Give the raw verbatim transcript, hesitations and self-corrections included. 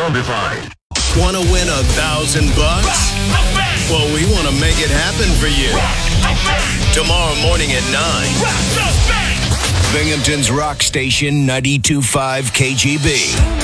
Zombified. Want to win a thousand bucks? Well, we want to make it happen for you. Tomorrow morning at nine. Binghamton's Rock Station ninety-two point five K G B.